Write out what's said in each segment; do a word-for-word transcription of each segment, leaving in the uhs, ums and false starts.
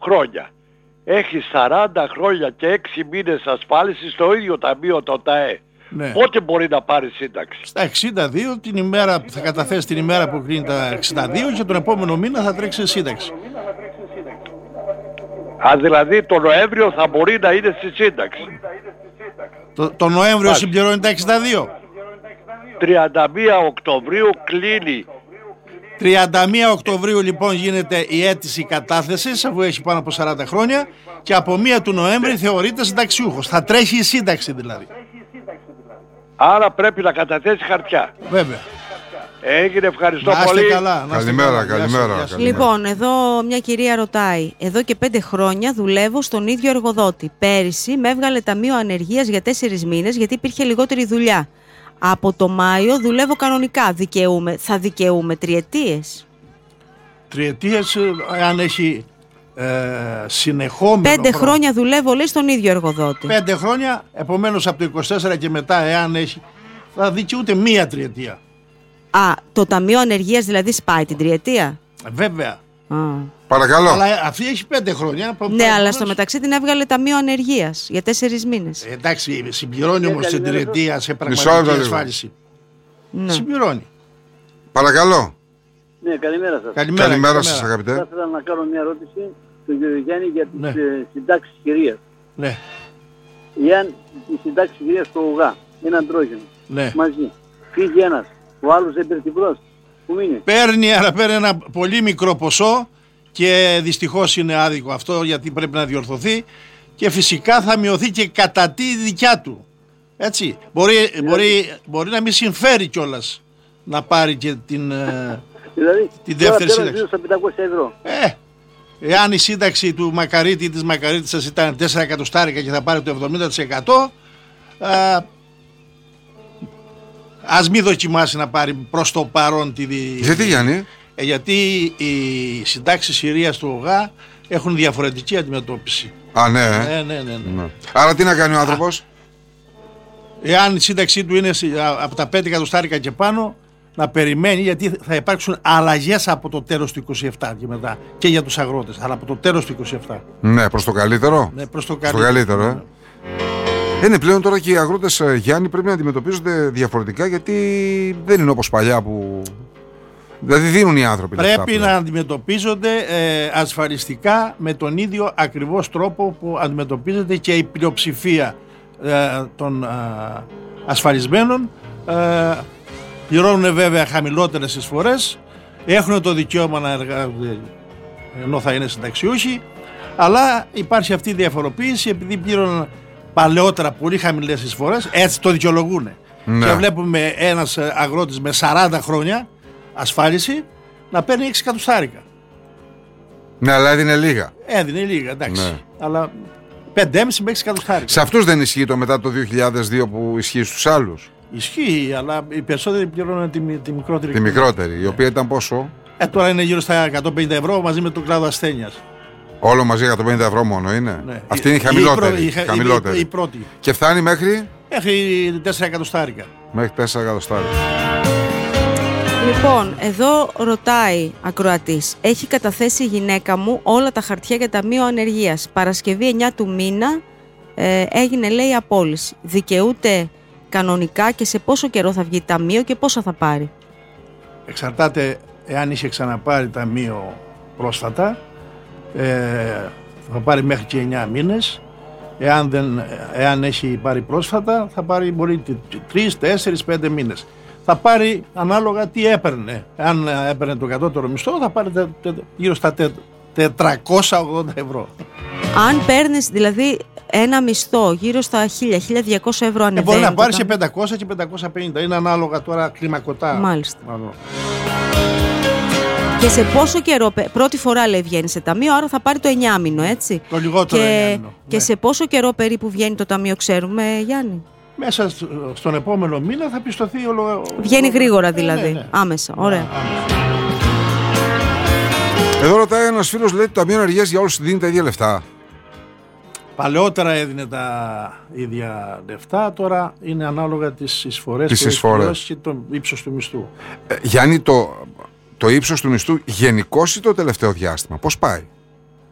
χρόνια. Έχει σαράντα χρόνια και έξι μήνες ασφάλιση στο ίδιο ταμείο το ΤΑΕ. Ναι. Πότε μπορεί να πάρει σύνταξη? Στα εξήντα δύο την ημέρα, θα καταθέσει την ημέρα που κλείνει τα εξήντα δύο και τον επόμενο μήνα θα τρέξει σύνταξη. Α, δηλαδή το Νοέμβριο θα μπορεί να είναι στη σύνταξη. Το, το Νοέμβριο συμπληρώνει τα εξήντα δύο. τριάντα μία Οκτωβρίου κλείνει. τριάντα μία Οκτωβρίου λοιπόν γίνεται η αίτηση κατάθεσης, αφού έχει πάνω από σαράντα χρόνια, και από μία του Νοέμβρη θεωρείται συνταξιούχος. Θα τρέχει η σύνταξη δηλαδή. Άρα πρέπει να καταθέσει χαρτιά. Βέβαια. Έγινε, ευχαριστώ να είστε πολύ. Καλά, να καλημέρα, καλά. καλημέρα, Γεια σας, καλημέρα. Λοιπόν, εδώ μια κυρία ρωτάει. Εδώ και πέντε χρόνια δουλεύω στον ίδιο εργοδότη. Πέρυσι με έβγαλε ταμείο ανεργίας για τέσσερις μήνες γιατί υπήρχε λιγότερη δουλειά. Από το Μάιο δουλεύω κανονικά. Δικαιούμαι. Θα δικαιούμαι τριετίες. Τριετίες, αν έχει ε, συνεχόμενο Πέντε χρόνο. χρόνια δουλεύω, λέει, στον ίδιο εργοδότη. Πέντε χρόνια, επομένως από το είκοσι τέσσερα και μετά, εάν έχει, θα δικαιούται μία τριετία. Α, το ταμείο ανεργίας δηλαδή σπάει την τριετία. Βέβαια. Α. Παρακαλώ. Αλλά αυτή έχει πέντε χρόνια. Από Ναι, αλλά στο μεταξύ την έβγαλε ταμείο ανεργίας για τέσσερις μήνες. Ε, εντάξει, συμπληρώνει όμως την τριετία σε Μισό πραγματική λεπτό, ασφάλιση. Ναι. Συμπληρώνει. Παρακαλώ. Ναι, καλημέρα σας. Καλημέρα, Καλημέρα σας, αγαπητέ. Θα ήθελα να κάνω μια ερώτηση στον κύριο Γιάννη για τις Ναι. ε, συντάξεις κυρίας. Ναι, Εάν η συντάξη κυρίας στο ΟΓΑ είναι αντρόγυνο, ναι. μαζί, φύγει ένας, ο άλλος δεν παίρνει την πρόσθεση, που μείνει. Παίρνει, αλλά παίρνει ένα πολύ μικρό ποσό και δυστυχώς είναι άδικο αυτό, γιατί πρέπει να διορθωθεί, και φυσικά θα μειωθεί και κατά τη δικιά του. Έτσι. Μπορεί, μπορεί, μπορεί να μην συμφέρει κιόλας να πάρει και την, ε, Δηλαδή, την δεύτερη τώρα σύνταξη. στα πεντακόσια ευρώ. Ε, εάν η σύνταξη του Μακαρίτη ή της Μακαρίτισσας ήταν τέσσερα εκατοστάρικα και θα πάρει το εβδομήντα τοις εκατό, ε, ας μην δοκιμάσει να πάρει προς το παρόν τη... Γιατί, Γιάννη? Ε, γιατί οι συντάξεις Συρίας του ΟΓΑ έχουν διαφορετική αντιμετώπιση. Α, ναι. Ναι, ναι, ναι, ναι. Ναι. Άρα τι να κάνει ο άνθρωπος? Εάν η σύνταξή του είναι από τα πέντε εκατοστάρικα και πάνω, να περιμένει, γιατί θα υπάρξουν αλλαγές από το τέλος του είκοσι επτά και μετά και για τους αγρότες, αλλά από το τέλος του είκοσι επτά. Ναι, προς το καλύτερο. Ναι, προς το Στο καλύτερο. καλύτερο, ε. Είναι πλέον τώρα και οι αγρότες, Γιάννη, πρέπει να αντιμετωπίζονται διαφορετικά, γιατί δεν είναι όπως παλιά που... Δηλαδή δίνουν οι άνθρωποι λεφτά Πρέπει πλέον. να αντιμετωπίζονται ε, ασφαλιστικά με τον ίδιο ακριβώς τρόπο που αντιμετωπίζεται και η πλειοψηφία ε, των ε, ασφαλισμένων. Ε, πληρώνουν βέβαια χαμηλότερες εισφορές, έχουν το δικαίωμα να εργάζονται ενώ θα είναι συνταξιούχοι, αλλά υπάρχει αυτή η διαφοροποίηση επειδή πλήρωναν παλαιότερα πολύ χαμηλές εισφορές, έτσι το δικαιολογούν. Ναι. Και βλέπουμε ένας αγρότης με σαράντα χρόνια ασφάλιση να παίρνει έξι εκατοστάρικα. Ναι, αλλά έδινε λίγα. Έδινε λίγα, εντάξει. Ναι. Αλλά πέντε κόμμα πέντε με έξι εκατοστάρικα. Σε αυτούς δεν ισχύει το μετά το δύο χιλιάδες δύο που ισχύει στους άλλους? Ισχύει, αλλά οι περισσότεροι πληρώνουν τη, τη μικρότερη. Τη μικρότερη, η οποία ήταν πόσο? Ε, τώρα είναι γύρω στα εκατόν πενήντα ευρώ μαζί με τον κλάδο ασθένειας. Όλο μαζί εκατόν πενήντα ευρώ μόνο είναι? Ναι. Αυτή είναι η Η- χαμηλότερη. η, η, χαμηλότερη. η, η πρώτη. Και φτάνει μέχρι? Έχει τέσσερα εκατοστάρικα. Μέχρι τέσσερα εκατοστάρικα. Λοιπόν, εδώ ρωτάει ακροατής. Έχει καταθέσει η γυναίκα μου όλα τα χαρτιά για ταμείο ανεργίας. Παρασκευή εννιά του μήνα ε, έγινε, λέει, απόλυση. Δικαιούται κανονικά και σε πόσο καιρό θα βγει ταμείο και πόσα θα πάρει? Εξαρτάται εάν είχε ξαναπάρει ταμείο πρόσφατα, ε, θα πάρει μέχρι και εννιά μήνες. Εάν, δεν, εάν έχει πάρει πρόσφατα θα πάρει μπορεί τρεις, τέσσερις, πέντε μήνες. Θα πάρει ανάλογα τι έπαιρνε. Αν έπαιρνε το κατώτερο μισθό θα πάρει τε, τε, γύρω στα τε, τετρακόσια ογδόντα ευρώ. Αν παίρνεις δηλαδή ένα μισθό γύρω στα χίλια με χίλια διακόσια ευρώ, Ε, ανεβαίνει. μπορεί να το πάρει ταμείο? και πεντακόσια και πεντακόσια πενήντα. Είναι ανάλογα τώρα κλιμακωτά. Μάλιστα. Μάλλον. Και σε πόσο καιρό, πε- πρώτη φορά λέει βγαίνει σε ταμείο, άρα θα πάρει το εννιάμηνο, έτσι. Το λιγότερο και, εννιάμηνο, και ναι. σε πόσο καιρό περίπου βγαίνει το ταμείο, ξέρουμε, Γιάννη? Μέσα στο- στον επόμενο μήνα θα πιστωθεί όλο. Βγαίνει γρήγορα Ε, δηλαδή, ναι, ναι. άμεσα, ωραία. Άμεσα. Εδώ ρωτάει ένας φίλος, λέει, το ταμείο ανεργίας για όλους δίνει τα ίδια λεφτά? Παλαιότερα έδινε τα ίδια λεφτά, τώρα είναι ανάλογα τις εισφορές Τις που έχει εισφορές. πληρώσει και το ύψος του μισθού. Ε, Γιάννη, το, το ύψος του μισθού γενικώς ή το τελευταίο διάστημα? Πώς πάει?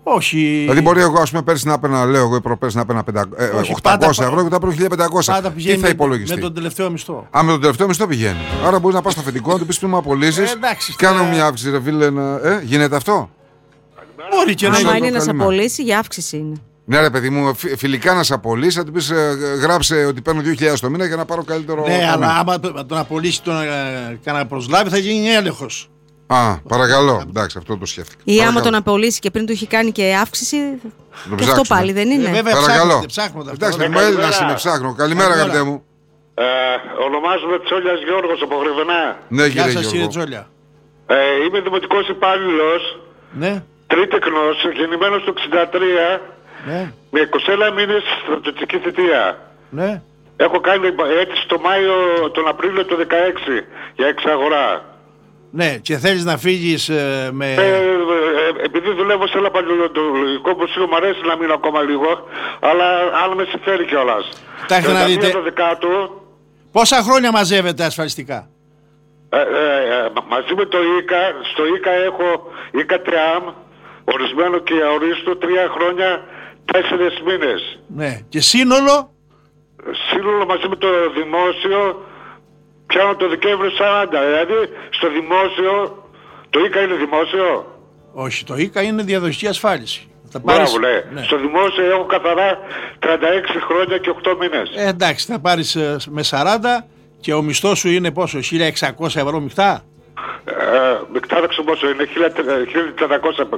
Όχι. Δηλαδή μπορεί εγώ ας πούμε πέρσι να έπαιρνα, λέω εγώ προπέρσι να έπαιρνα οκτακόσια ευρώ και τα παίρνω χίλια πεντακόσια. Τι θα υπολογιστεί? Με τον τελευταίο μισθό. Α, με τον τελευταίο μισθό πηγαίνει. Άρα μπορεί να πας στο αφεντικό να του πεις πριν μου απολύσεις. Ε, κάνω μια αύξηση, ρε φίλε. Ε, γίνεται αυτό? Μπορεί και να είναι. Είναι να σε απολύσει, για αύξηση είναι. Ναι, ρε παιδί μου, φιλικά να σε απολύσει, θα του πει γράψε ότι παίρνω δύο χιλιάδες το μήνα για να πάρω καλύτερο. Ναι, ταμείο. Αλλά άμα τον απολύσει, τον κανένα προσλάβει, θα γίνει έλεγχος. Α, παρακαλώ. Εντάξει, αυτό το σκέφτηκα. Ή άμα τον απολύσει και πριν του έχει κάνει και αύξηση. Το και αυτό πάλι δεν είναι. Ε, βέβαια, παρακαλώ. Ψάχνονται, Εντάξει, με Έλληνας είναι, ψάχνω. Καλημέρα, αγαπητέ μου. Ε, ονομάζομαι Τσόλιας Γιώργος από Γρεβενά. Ναι, Γεια κύριε σας, κύριε Τσόλια. Ε, είμαι δημοτικός υπάλληλος, Ναι. τρίτεκνος, γεννημένος το εξήντα τρία, Ναι. με είκοσι ένα μήνες στρατιωτική θητεία. Ναι. Έχω κάνει αίτηση το Μάιο, τον Απρίλιο του δεκαέξι για εξαγορά. Ναι, και θέλεις να φύγεις ε, με... Ε, ε, επειδή δουλεύω σε ένα παλαιολογικό μουσείο, μου αρέσει να μείνω ακόμα λίγο, αλλά αν με συμφέρει κιόλας. Κοιτάξτε να δείτε. δεκάτου, Πόσα χρόνια μαζεύετε ασφαλιστικά? ε, ε, ε, μαζί με το ΙΚΑ, στο ΙΚΑ έχω ΙΚΑ ΤΡΕΑΜ, ορισμένο και αορίστο, τρία χρόνια, τέσσερις μήνες. Ναι. Και σύνολο? Σύνολο μαζί με το δημόσιο, πιάνω το Δεκέμβριο σαράντα. Δηλαδή στο δημόσιο, το ΙΚΑ είναι δημόσιο. Όχι, το ΙΚΑ είναι διαδοχική ασφάλιση. Θα Μπράβο, ναι. Ναι. Στο δημόσιο έχω καθαρά τριάντα έξι χρόνια και οκτώ μήνες. Ε, εντάξει, θα πάρεις ε, με σαράντα και ο μισθός σου είναι πόσο, χίλια εξακόσια ευρώ μειχτά? Ε, μειχτά δεν ξέρω πόσο είναι, χίλια τετρακόσια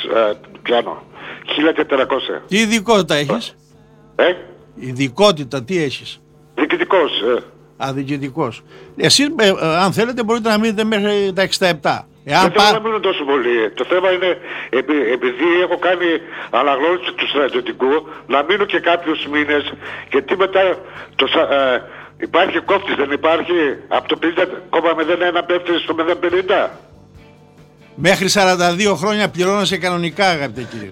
πιάνω. χίλια τετρακόσια. Τι ειδικότητα έχεις? Ε? Ειδικότητα τι έχεις? Διοικητικός. Ε. Α, διοικητικός. Εσείς, ε, ε, αν θέλετε, μπορείτε να μείνετε μέχρι τα εξήντα επτά. Εάν δεν πά... θέλω να μείνω τόσο πολύ. Το θέμα είναι, επει, επειδή έχω κάνει αναγνώριση του στρατιωτικού, να μείνω και κάποιους μήνες, γιατί μετά το, ε, υπάρχει κόφτης, δεν υπάρχει, από το πενήντα κόμμα μηδέν ένα πέφτει στο μηδέν κόμμα πενήντα. Μέχρι σαράντα δύο χρόνια πληρώνεσαι κανονικά, αγαπητέ κύριε.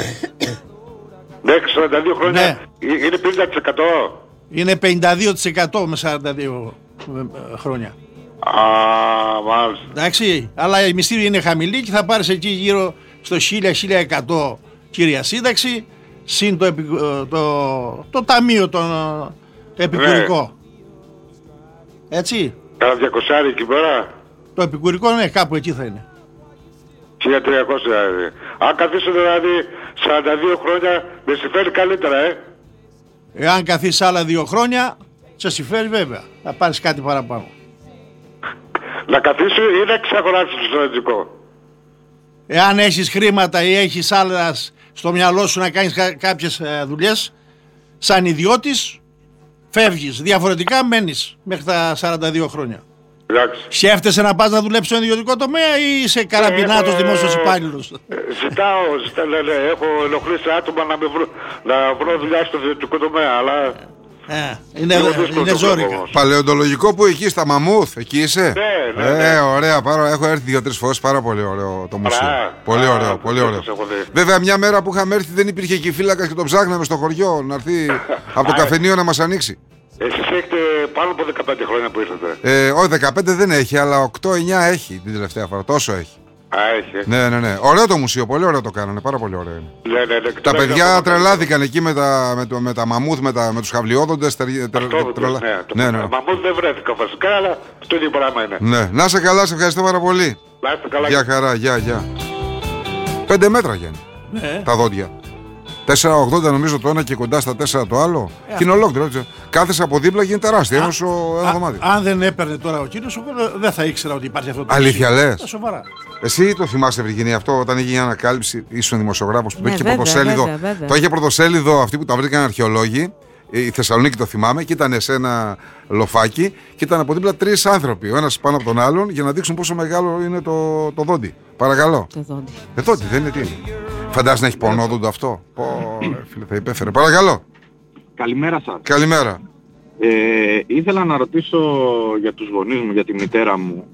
Μέχρι σαράντα δύο χρόνια Ναι. είναι πενήντα τοις εκατό. Είναι πενήντα δύο τοις εκατό με σαράντα δύο χρόνια. Α, μάλιστα. Εντάξει, αλλά η μισθή είναι χαμηλή και θα πάρεις εκεί γύρω στο χίλια με χίλια εκατό κύρια σύνταξη, συν το, επι, το, το ταμείο τον, το επικουρικό. Ναι. Έτσι. Κάνα διακόσια εκεί πέρα. Το επικουρικό, ναι, κάπου εκεί θα είναι. χίλια τριακόσια δηλαδή. Αν καθίσω δηλαδή σαράντα δύο χρόνια, με συμφέρει καλύτερα, ε. Εάν καθίσεις άλλα δύο χρόνια, σε συμφέρει βέβαια. Θα πάρεις κάτι παραπάνω. Να καθίσω ή να εξαγοράσεις το στρατιωτικό. Εάν έχεις χρήματα ή έχεις άλλα στο μυαλό σου να κάνεις κα- κάποιες ε, δουλειές, σαν ιδιώτης, φεύγεις. Διαφορετικά μένεις μέχρι τα σαράντα δύο χρόνια. Εντάξει. Σκέφτεσαι να πας να δουλέψεις στον ιδιωτικό τομέα ή είσαι καραμπινάτος Έχω, δημόσιος υπάλληλος? ε, Ζητάω, ζητά, λέ, λέ, έχω ενοχλήσει άτομα να, με βρω, να βρω δουλειά στο ιδιωτικό τομέα, αλλά... Ε, είναι, λίγο δύσκολο είναι το ζόρικα. βλέπω όμως. Παλαιοντολογικό που εκεί στα Μαμούθ, εκεί είσαι? Ναι, ναι, ναι. Ε, ωραία, πάρα, έχω έρθει δύο-τρεις φορές, πάρα πολύ ωραίο το μουσείο. Ωραία. Πολύ Α, ωραίο, πολύ δεν ωραίο. σας έχω δει. Βέβαια, μια μέρα που είχαμε έρθει δεν υπήρχε εκεί φύλακας και τον ψάχναμε στο χωριό να έρθει από το Α, καφενείο να μας ανοίξει. Εσείς έχετε πάνω από δεκαπέντε χρόνια που ήρθατε. Ε, όχι, δεκαπέντε δεν έχει, αλλά οκτώ εννιά έχει την τελευταία φορά. Τόσο έχει. Α, έχει. Ναι, ναι, ναι. Ωραίο το μουσείο, πολύ ωραίο το κάνανε, πάρα πολύ ωραίο είναι. Ναι, ναι, ναι. Τα παιδιά τρελάθηκαν εκεί με τα, με το, με τα μαμούθ, με, τα, με τους χαβλιόδοντες. Τερ, τερ, Αυτό, τρελα... ναι, το ναι, ναι. Μαμούθ δεν βρέθηκα βασικά, αλλά το ίδιο πράγμα είναι. Ναι. Να είσαι καλά, σε ευχαριστώ πάρα πολύ. Να είστε καλά. Γεια χαρά, γεια, γεια. Πέντε μέτρα Γιάννη, Ναι. τα δόντια. τέσσερα ογδόντα νομίζω το ένα και κοντά στα τέσσερα το άλλο. Ε, Και είναι ολόκληρο. έτσι. Κάθεσαι από δίπλα γίνεται τεράστια. Α, Όσο ένα Α, δωμάτιο. αν δεν έπαιρνε τώρα ο κύριος, εγώ δεν θα ήξερα ότι υπάρχει αυτό το Αλήθεια μουσείο. λες? Ε, Σοβαρά. Εσύ το θυμάσαι, Βρυγινή, αυτό όταν έγινε η ανακάλυψη, ήσουν δημοσιογράφος που το Ναι, είχε βέβαια, πρωτοσέλιδο. βέβαια, βέβαια. Το είχε πρωτοσέλιδο αυτοί που τα βρήκαν αρχαιολόγοι. Η Θεσσαλονίκη το θυμάμαι και ήταν σε ένα λοφάκι και ήταν από δίπλα τρεις άνθρωποι, ο ένας πάνω από τον άλλον, για να δείξουν πόσο μεγάλο είναι το, το δόντι. Παρακαλώ. Το δόντι. Ε, τότε δεν είναι τι είναι. Φαντάζεσαι να έχει πονόδοντο αυτό. Πω, ρε, φίλε, θα υπέφερε. Παρακαλώ. Καλημέρα σας. Καλημέρα. Ε, ήθελα να ρωτήσω για τους γονείς μου, για τη μητέρα μου.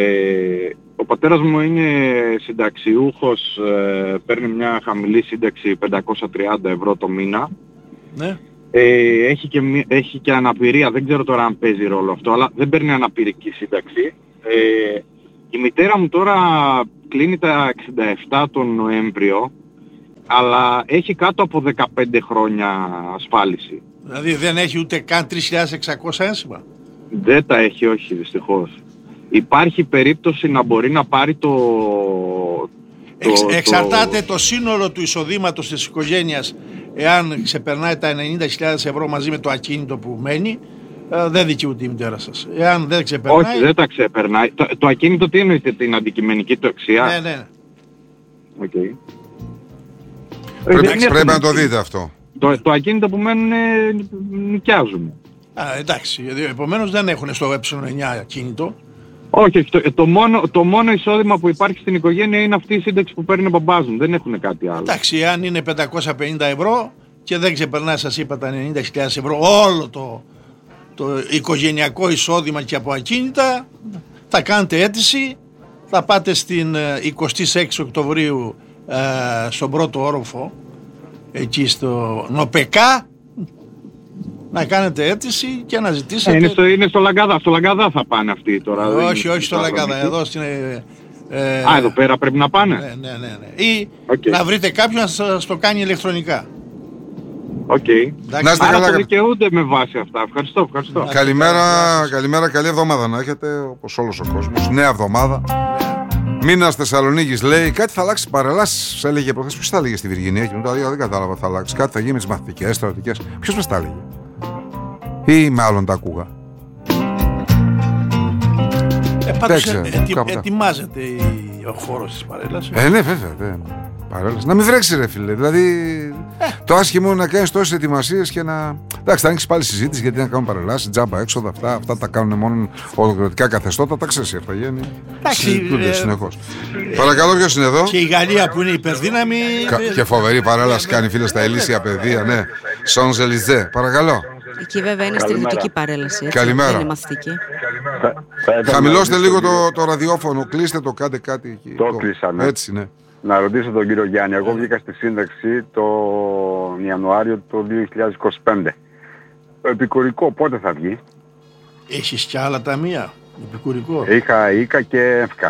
Ε, ο πατέρας μου είναι συνταξιούχος, ε, παίρνει μια χαμηλή σύνταξη πεντακόσια τριάντα ευρώ το μήνα. Ναι. Ε, έχει, και, μη- έχει και αναπηρία, δεν ξέρω τώρα αν παίζει ρόλο αυτό, αλλά δεν παίρνει αναπηρική σύνταξη. Ε, η μητέρα μου τώρα κλείνει τα εξήντα επτά τον Νοέμβριο αλλά έχει κάτω από δεκαπέντε χρόνια ασφάλιση. Δηλαδή δεν έχει ούτε καν τρεις χιλιάδες εξακόσια ένσημα. Δεν τα έχει, όχι, δυστυχώς. Υπάρχει περίπτωση να μπορεί να πάρει το... Εξ, το εξαρτάται το... το σύνολο του εισοδήματος της οικογένειας, εάν ξεπερνάει τα ενενήντα χιλιάδες ευρώ μαζί με το ακίνητο που μένει, ε, δεν δικαιούται η μητέρα σας. Εάν δεν ξεπερνάει... Όχι, δεν τα ξεπερνάει. Το, το ακίνητο τι εννοείται, την αντικειμενική του αξία? Ναι, ναι. Okay. Πρέπει, πρέπει, πρέπει να το δείτε αυτό. Το, το ακίνητο που μένουν νοικιάζουν. Α, εντάξει, επομένως δεν έχουν στο ε εννιά ακίνητο. Όχι, το, το, μόνο, το μόνο εισόδημα που υπάρχει στην οικογένεια είναι αυτή η σύνταξη που παίρνει ο μπαμπάς μου. Δεν έχουν κάτι άλλο. Εντάξει, αν είναι πεντακόσια πενήντα ευρώ και δεν ξεπερνάει, σας είπα, τα ενενήντα χιλιάδες ευρώ όλο το, το οικογενειακό εισόδημα και από ακίνητα, θα κάνετε αίτηση, θα πάτε στην εικοστή έκτη Οκτωβρίου ε, στον πρώτο όροφο, εκεί στο Νοπεκά, να κάνετε αίτηση και να ζητήσετε... Ε, είναι, στο, είναι στο Λαγκαδά, στο Λαγκαδά θα πάνε αυτοί τώρα. Όχι, όχι στο Λαγκαδά, εδώ στην... Ε, Α, εδώ πέρα πρέπει να πάνε. Ναι, ναι, ναι, ναι. Ή okay. να βρείτε κάποιον να σας το κάνει ηλεκτρονικά. Οκ. Okay. Να είστε καλά. Άρα το δικαιούνται με βάση αυτά. Ευχαριστώ, ευχαριστώ. Να καλημέρα, καλημέρα, καλή εβδομάδα να έχετε, όπως όλος ο κόσμος. Νέα εβδομάδα. Μήνας Θεσσαλονίκης λέει κάτι θα αλλάξει παρελάσεις. Έλεγε προχθές. Ποιος θα έλεγε στη Βυργινία και μετά δεν κατάλαβα θα αλλάξει. Κάτι θα γίνει με τις μαθητικές, στρατιωτικές. Ποιος μας τα έλεγε? Ή με άλλον τα ακούγα? Ε, πάντως ε, ετι, ετοιμάζεται η, ο χώρος της παρέλασης. Ε, ναι, βέβαια. βέβαια. Παρέλαση. Να μην βρέξει, ρε φίλε. Δηλαδή, ε. το άσχημο είναι να κάνεις τόσες ετοιμασίες και να. Εντάξει, θα ανοίξεις πάλι συζήτηση γιατί να κάνουν παρελάσεις, τζάμπα, έξοδα, αυτά, αυτά τα κάνουν μόνο ολοκληρωτικά καθεστώτα. Τα ξέρεις αυτά, Γέννη. Συζητούνται ε, συνεχώς. Ε, Παρακαλώ, ποιος είναι εδώ? Και η Γαλλία που είναι υπερδύναμη. Κα, και φοβερή παρέλαση κάνει, φίλε, στα Ελίσσια παιδεία, ναι. Σανζελιζέ. Παρακαλώ. Εκεί βέβαια είναι στρατιωτική παρέλαση. Έτσι, καλημέρα. Δεν είναι μαθητική. Χαμηλώστε λίγο το, το ραδιόφωνο, κλείστε το, κάντε κάτι εκεί. Το κλείσαμε. Έτσι, ναι. Να ρωτήσω τον κύριο Γιάννη, εγώ βγήκα στη σύνταξη το Ιανουάριο του δύο χιλιάδες είκοσι πέντε. Το επικουρικό πότε θα βγει? Έχεις κι άλλα ταμεία, επικουρικό? Είχα ΙΚΑ και ΕΦΚΑ.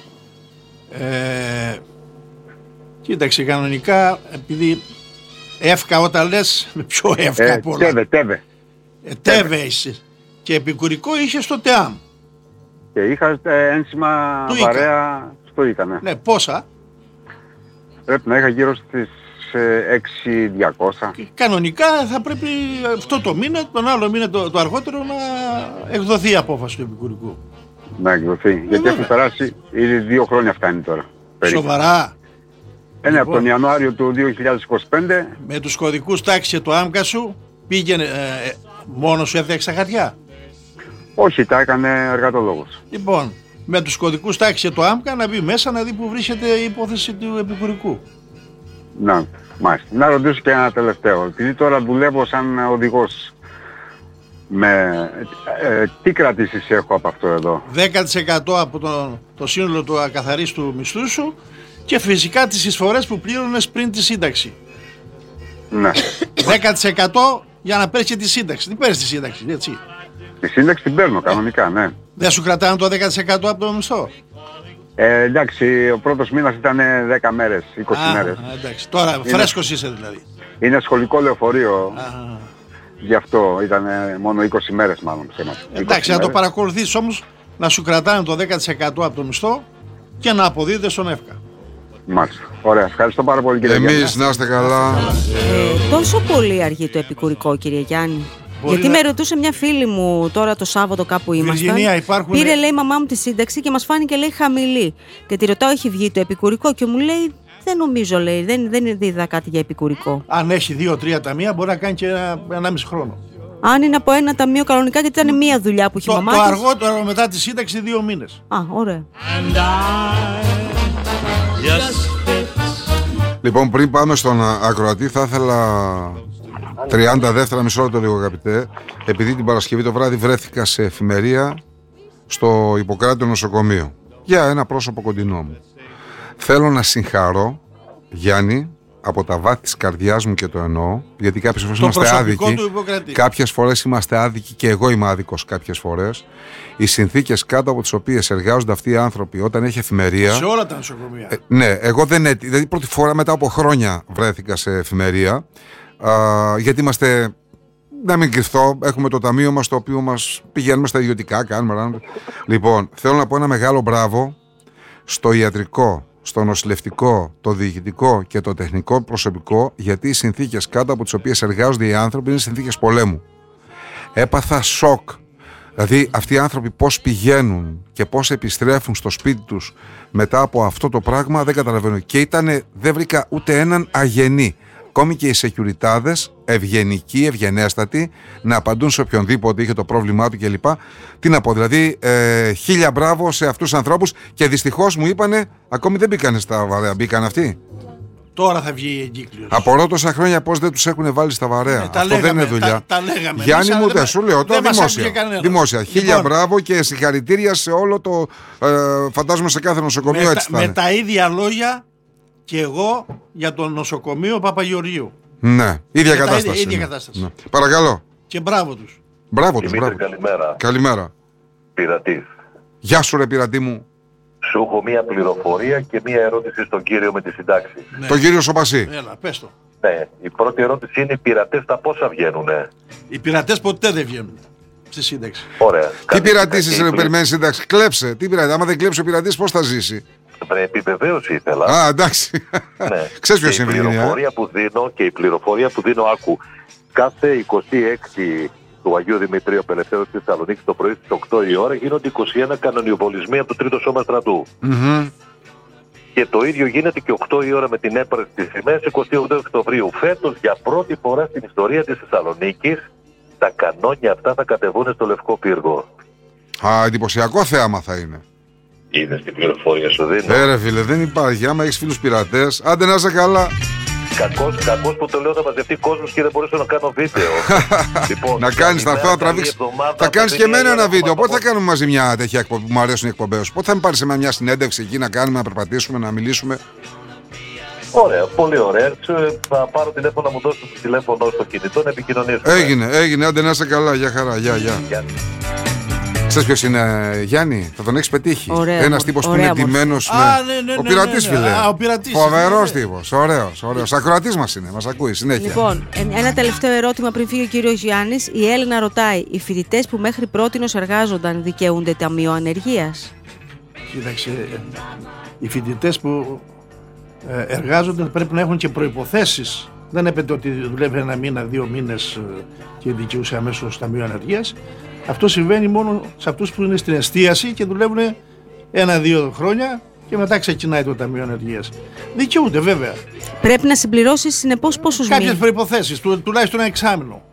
Ε, κοίταξε, κανονικά, επειδή ΕΦΚΑ όταν λες, με ποιο ΕΦΚΑ ε, απ' όλα? Τέβε, τέβε. Ε, τέβε είσαι. Και επικουρικό είχε στο ΤΕΑΜ. Και είχα ε, ένσημα βαρέα στο ΙΚΑ, ναι. Ναι, πόσα? Πρέπει να είχα γύρω στις ε, έξι χιλιάδες διακόσια. Και κανονικά θα πρέπει αυτό το μήνα, τον άλλο μήνα το, το αργότερο να εκδοθεί η απόφαση του επικουρικού. Να εκδοθεί. Ε, γιατί έχουν περάσει ήδη δύο χρόνια φτάνει τώρα. Περίπου. Σοβαρά? Ε, ναι, από τον Ιανουάριο του δύο χιλιάδες είκοσι πέντε. Με τους κωδικούς τάξης και το άμκα σου πήγαινε, ε, μόνος σου έφτιαξε τα χαρτιά? Όχι, τα έκανε εργατολόγος. Λοιπόν, με τους κωδικούς τάξης και το άμκα να μπει μέσα να δει που βρίσκεται η υπόθεση του επικουρικού. Να, μάλιστα. Να ρωτήσω και ένα τελευταίο. Επειδή τώρα δουλεύω σαν οδηγός, με, ε, τι κρατήσεις έχω από αυτό εδώ? δέκα τοις εκατό από το, το σύνολο του ακαθαρίστου μισθού σου και φυσικά τις εισφορές που πλήρωνες πριν τη σύνταξη. Ναι. δέκα τοις εκατό για να παίρνεις και τη σύνταξη. Τι παίρνεις τη σύνταξη, έτσι? Τη σύνταξη την παίρνω κανονικά, ναι. Δεν σου κρατάνε το δέκα τοις εκατό από το μισθό? Ε, εντάξει, ο πρώτος μήνας ήταν δέκα μέρες, είκοσι α, μέρες. Α, εντάξει. Τώρα είναι, φρέσκος είσαι δηλαδή. Είναι σχολικό λεωφορείο. Α, γι' αυτό ήταν μόνο είκοσι μέρες μάλλον. Εντάξει, να το παρακολουθείς όμως, να σου κρατάνε το δέκα τοις εκατό από το μισθό και να αποδίδεται στον ΕΦΚΑ. Μάλιστα. Ωραία. Ευχαριστώ πάρα πολύ, κύριε Γιάννη. Εμείς να είστε καλά. Ε, τόσο πολύ αργεί το επικουρικό, κύριε Γιάννη? Μπορεί γιατί να... με ρωτούσε μια φίλη μου τώρα το Σάββατο κάπου ήμασταν. Υπάρχουν... Πήρε, λέει, η μαμά μου τη σύνταξη και μας φάνηκε, λέει, χαμηλή. Και τη ρωτάω, έχει βγει το επικουρικό? Και μου λέει, δεν νομίζω, λέει, δεν, δεν δίδα κάτι για επικουρικό. Αν έχει δύο-τρία ταμεία, μπορεί να κάνει και ένα, ένα μισή χρόνο. Αν είναι από ένα ταμείο κανονικά, γιατί ήταν μία δουλειά που έχει η μαμά. Το αργότερο μετά τη σύνταξη, δύο μήνες. Α, ωραία. Λοιπόν, πριν πάμε στον ακροατή, θα ήθελα τριάντα δεύτερα μισό λεπτό λίγο, αγαπητέ, επειδή την Παρασκευή το βράδυ βρέθηκα σε εφημερία στο Ιπποκράτιο νοσοκομείο για ένα πρόσωπο κοντινό μου. Θέλω να συγχαρώ, Γιάννη, από τα βάθη της καρδιάς μου και το εννοώ, γιατί κάποιες φορές Το είμαστε προσωπικό άδικοι. του Ιπποκράτη. Κάποιες φορές είμαστε άδικοι και εγώ είμαι άδικος κάποιες φορές. Οι συνθήκες κάτω από τις οποίες εργάζονται αυτοί οι άνθρωποι όταν έχει εφημερία. Σε όλα τα νοσοκομεία. Ε, ναι, εγώ δεν έτυχε. Δηλαδή, πρώτη φορά μετά από χρόνια βρέθηκα σε εφημερία. Α, γιατί είμαστε. Να μην κρυφτώ, έχουμε το ταμείο μας το οποίο μας πηγαίνουμε στα ιδιωτικά, κάνουμε. Λοιπόν, θέλω να πω ένα μεγάλο μπράβο στο ιατρικό, στο νοσηλευτικό, το διοικητικό και το τεχνικό προσωπικό, γιατί οι συνθήκες κάτω από τις οποίες εργάζονται οι άνθρωποι είναι συνθήκες πολέμου. Έπαθα σοκ. Δηλαδή αυτοί οι άνθρωποι πώς πηγαίνουν και πώς επιστρέφουν στο σπίτι τους μετά από αυτό το πράγμα δεν καταλαβαίνω. Και ήτανε, δεν βρήκα ούτε έναν αγενή. Ακόμη και οι σεκιουριτάδες, ευγενικοί, ευγενέστατοι, να απαντούν σε οποιονδήποτε είχε το πρόβλημά του κλπ. Τι να πω, δηλαδή, ε, χίλια μπράβο σε αυτούς τους ανθρώπους και δυστυχώς μου είπανε, ακόμη δεν μπήκανε στα βαρέα. Μπήκαν αυτοί. Τώρα θα βγει η εγκύκλειος. Απορώ τόσα χρόνια πώς δεν τους έχουν βάλει στα βαρέα. Ε, Αυτό λέγαμε, δεν είναι δουλειά. Τα, τα λέγαμε. Γιάννη Εμείς, μου, δεν δεν σου λέω τώρα δημόσια. Δημόσια. Χίλια λοιπόν, μπράβο και συγχαρητήρια σε όλο το. Ε, φαντάζομαι σε κάθε νοσοκομείο με, έτσι τα, θα με τα ίδια λόγια και εγώ για το νοσοκομείο Παπαγεωργίου. Ναι, ίδια με κατάσταση. Τα ίδια, ίδια ναι. κατάσταση. Ναι. Παρακαλώ. Και μπράβο τους. Μπράβο τους. Δημήτρη, Μπράβο. καλημέρα. Καλημέρα. Πειρατής. Γεια σου, ρε πειρατή μου. Σου έχω μία πληροφορία και μία ερώτηση στον κύριο με τη συντάξη. Ναι. Τον κύριο Σοπασί. Έλα, πες το. Ναι, η πρώτη ερώτηση είναι οι πειρατές τα πόσα βγαίνουνε. Οι πειρατές ποτέ δεν βγαίνουν στη σύνταξη. Ωραία. Τι πειρατήσεις ρε περιμένει σύνταξη. Κλέψε. Τι πειρατή. Άμα δεν κλέψει ο πειρατής, πώς θα ζήσει. Με επιβεβαίωση ήθελα. Α, εντάξει. Ναι. Ξέρεις ποιος Και είναι η η Βυρνιά. πληροφορία που δίνω και η πληροφορία που δίνω, άκου. Κάθε εικοστή έκτη του Αγίου Δημητρίου Απελευθέρωσης της Θεσσαλονίκης το πρωί στις οκτώ η ώρα γίνονται είκοσι ένα κανονιοβολισμοί από το Τρίτο Σώμα Στρατού. Mm-hmm. Και το ίδιο γίνεται και οκτώ η ώρα με την έπαρση της ημέρας εικοστή όγδοη Οκτωβρίου. Φέτος για πρώτη φορά στην ιστορία της Θεσσαλονίκης τα κανόνια αυτά θα κατεβούν στο Λευκό Πύργο. Α, εντυπωσιακό θέαμα θα είναι. Είναι στην πληροφορία σου δίνω. Ε, ρε φίλε, δεν υπάρχει. Άμα έχεις φίλους πειρατές, άντε να είσαι καλά. Κακός, κακός που το λέω να μαζευτεί κόσμος και δεν μπορέσω να κάνω βίντεο. Λοιπόν, να κάνεις, θα έρθω να τραβήξεις. Θα κάνεις και εμένα ένα βίντεο. Πότε θα κάνουμε μαζί μια τέτοια εκπομπή που μου αρέσουν οι εκπομπές σου. Πότε θα με πάρεις σε μια συνέντευξη εκεί να κάνουμε, να περπατήσουμε, να μιλήσουμε. Ωραία, πολύ ωραία. Θα πάρω τηλέφωνο να μου δώσω το τηλέφωνο στο κινητό να επικοινωνήσουμε. Έγινε, έγινε. Άντε να είσαι καλά. Γεια χαρά. Γεια, γεια. Ξέρεις ποιος είναι, Γιάννη, θα τον έχεις πετύχει. Ένας τύπος που είναι εντυμένος με. Α, ναι, ναι, ο ναι, πειρατής, ναι, ναι, φίλε. Α, ο πειρατής. Φοβερός ναι. τύπος. Ωραίος, ωραίος. Ακροατής μας είναι, μας ακούει συνέχεια. Λοιπόν, ένα τελευταίο ερώτημα πριν φύγει ο κύριος Γιάννης. Η Έλληνα ρωτάει: οι φοιτητές που μέχρι πρότινος εργάζονταν δικαιούνται ταμείο ανεργίας? Κοίταξε, οι φοιτητές που εργάζονται πρέπει να έχουν και προϋποθέσεις. Δεν έπεται ότι δουλεύει ένα μήνα, δύο μήνες και δικαιούσε αμέσως ταμείο ανεργίας. Αυτό συμβαίνει μόνο σε αυτούς που είναι στην εστίαση και δουλεύουν ένα-δύο χρόνια και μετά ξεκινάει το ταμείο ανεργίας. Δικαιούνται βέβαια. Πρέπει να συμπληρώσεις συνεπώς πόσους μήνες? Κάποιες προϋποθέσεις, του, τουλάχιστον ένα εξάμηνο.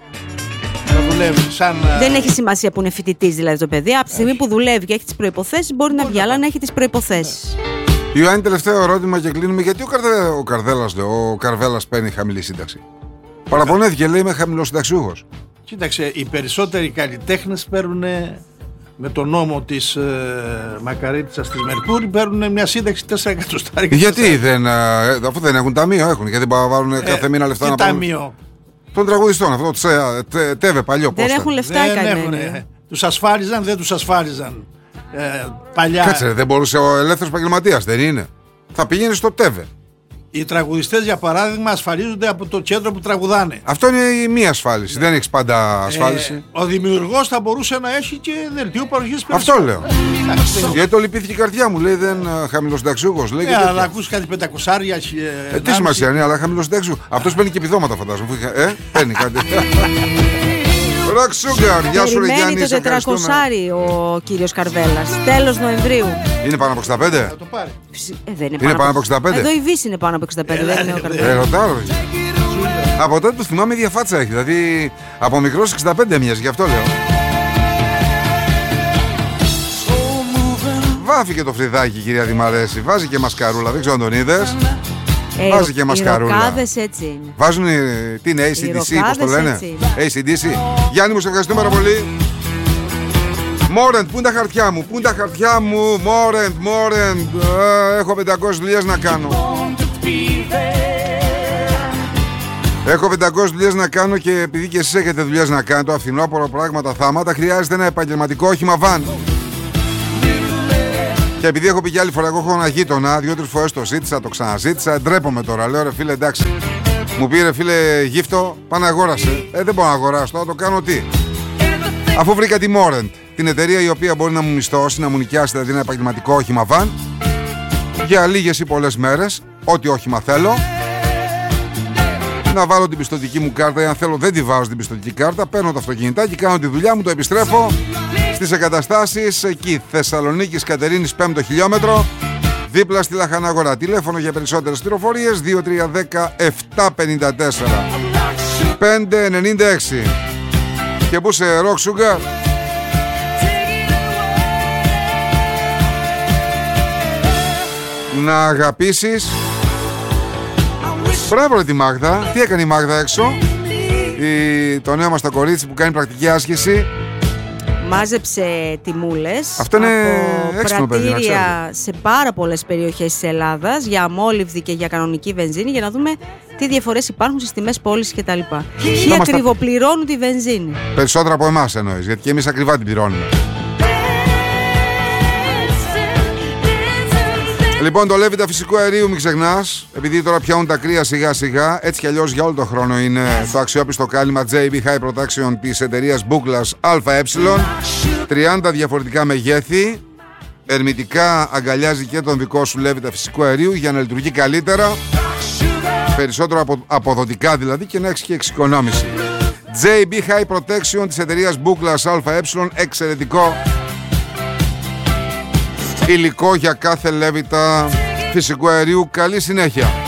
Να δουλεύει σαν. Δεν έχει σημασία που είναι φοιτητής δηλαδή το παιδί. Από τη στιγμή που δουλεύει και έχει τις προϋποθέσεις μπορεί να βγει, αλλά να έχει τις προϋποθέσεις. Ναι. Ιωάννη, τελευταίο ερώτημα και κλείνουμε. Γιατί ο, Καρδε... ο, Καρδέλας, ο Καρβέλας παίρνει χαμηλή σύνταξη? Παραπονέθηκε, λέει, είμαι χαμηλοσυνταξιούχος. Κοίταξε, οι περισσότεροι καλλιτέχνες παίρνουν με τον νόμο της ε, Μακαρίτσας της Μερκούρη παίρνουν μια σύνταξη τέσσερα εκατοστάρικα. Γιατί δεν, ε, αφού δεν έχουν ταμείο, έχουν. Γιατί δεν βάλουν ε, κάθε μήνα λεφτά τι να πάρουν. Ταμείο. Των τραγουδιστών, αυτό το τε, τέβε παλιό. Δεν έχουν λεφτά οι κανέναν. Τους ασφάλιζαν, δεν τους ασφάλιζαν. Ε, παλιά. Κάτσε, δεν μπορούσε ο ελεύθερος επαγγελματίας, δεν είναι? Θα πήγαινε στο ΤΕΒΕ. Οι τραγουδιστές, για παράδειγμα, ασφαλίζονται από το κέντρο που τραγουδάνε. Αυτό είναι η μία ασφάλιση. Ναι. Δεν έχεις πάντα ασφάλιση. Ε, ο δημιουργός θα μπορούσε να έχει και δελτίο παροχής περισσότερο. Αυτό λέω. Γιατί το λυπήθηκε η καρδιά μου. Λέει δεν χαμηλοσυνταξιούχος. Ναι, αλλά ακούς κάτι πεντακόσια. Ε, τι σημασία είναι, αλλά χαμηλοσυνταξιούχος. Αυτός παίρνει και επιδόματα, φαντάζομαι. Ε, παίρνει κάτι. Rock Sugar, γεια σου ρε Γιάννη. Περιμένει το τετρακόσάρι ο κύριος Καρβέλας. Τέλος Νοεμβρίου. Είναι πάνω από εξήντα πέντε? Θα το πάρει. Ε, δεν είναι, είναι πάνω από εξήντα πέντε. Εδώ η Βύση είναι πάνω από εξήντα πέντε, δεν είναι ο Καρβέλας. Ε, ρωτάω. Από τότε του θυμάμαι ίδια φάτσα έχει. Δηλαδή από μικρός εξήντα πέντε μοιάζει, γι' αυτό λέω. Βάφει και το φρυδάκι, κυρία Δημαρέση. Βάζει και μασκαρούλα, δεν ξέρω αν τον είδες. Ε, βάζει και μασκαρούλα. Οι ροκάδες έτσι είναι. Βάζουν τι είναι, έι σι ντι σι, πώς το λένε? έι σι ντι σι. Γιάννη μου, σε ευχαριστώ πάρα πολύ. Μόρεντ, πού είναι τα χαρτιά μου, πού είναι τα χαρτιά μου, Μόρεντ, Μόρεντ. Έχω πεντακόσιες δουλειές να κάνω. Έχω πεντακόσιες δουλειές να κάνω και επειδή και εσείς έχετε δουλειές να κάνετε, το αυθινόπορο πράγματα θάματα, χρειάζεται ένα επαγγελματικό όχημα βαν. Και επειδή έχω πει και άλλη φορά, εγώ έχω ένα γείτονα, δύο-τρεις φορές το ζήτησα, το ξαναζήτησα, ντρέπομαι τώρα. Λέω ρε φίλε, εντάξει. Μου πήρε φίλε γύφτο, πάνε αγόρασε. Ε, δεν μπορώ να αγοράσω, θα το κάνω τι. Αφού βρήκα τη Morent, την εταιρεία η οποία μπορεί να μου μισθώσει, να μου νοικιάσει δηλαδή ένα επαγγελματικό όχημα βαν για λίγες ή πολλές μέρες, ό,τι όχημα θέλω. Να βάλω την πιστωτική μου κάρτα, ή αν θέλω δεν τη βάζω την πιστωτική κάρτα, παίρνω το αυτοκινητάκι, κάνω τη δουλειά μου, το επιστρέφω στις εγκαταστάσεις εκεί, Θεσσαλονίκης Κατερίνης πέμπτο χιλιόμετρο, δίπλα στη Λαχαναγορά. Τηλέφωνο για περισσότερες πληροφορίες δύο τρία ένα μηδέν επτά πέντε τέσσερα πέντε εννιά έξι. Και πού σε Rock Sugar? Να αγαπήσεις. Μπράβο ρε τη Μάγδα. Τι έκανε η Μάγδα έξω? Η... Το νέο μας το κορίτσι που κάνει πρακτική άσκηση. Μάζεψε τιμούλες. Αυτό είναι από πρατήρια σε πάρα πολλές περιοχές της Ελλάδας για αμόλυβδη και για κανονική βενζίνη, για να δούμε τι διαφορές υπάρχουν στις τιμές πώλησης κτλ. Ποιοι ακριβοπληρώνουν τη βενζίνη? Περισσότερα από εμάς εννοείς, γιατί και εμείς ακριβά την πληρώνουμε. Λοιπόν, το Levita φυσικού αερίου μην ξεχνάς, επειδή τώρα πιάνουν τα κρύα σιγά σιγά, έτσι κι αλλιώς για όλο τον χρόνο είναι το αξιόπιστο κάλυμα τζέι μπι High Protection της εταιρείας Douglas ΑΕ. τριάντα διαφορετικά μεγέθη, ερμητικά αγκαλιάζει και τον δικό σου Levita φυσικού αερίου για να λειτουργεί καλύτερα, περισσότερο απο, αποδοτικά δηλαδή, και να έχει και εξοικονόμηση. τζέι μπι High Protection της εταιρείας Douglas ΑΕ, εξαιρετικό υλικό για κάθε Levita φυσικού αερίου. Καλή συνέχεια.